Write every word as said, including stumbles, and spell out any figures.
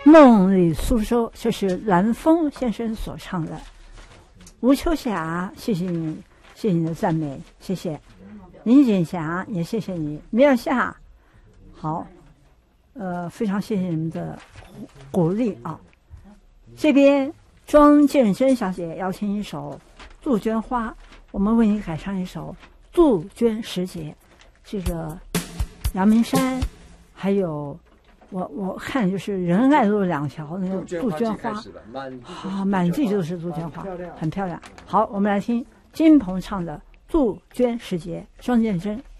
梦里苏州，这是蓝风先生所唱的。吴秋霞，谢谢你，谢谢你的赞美，谢谢。林锦霞也谢谢你，米尔夏，好，呃，非常谢谢你们的鼓励啊。这边庄建珍小姐邀请一首《杜鹃花》，我们为你改唱一首《杜鹃时节》。这个阳明山，还有我我看就是仁爱路两条那个杜鹃花，啊，满地都是杜鹃花，很漂亮。好，我们来听金鹏唱的《杜鹃时节》，庄建珍。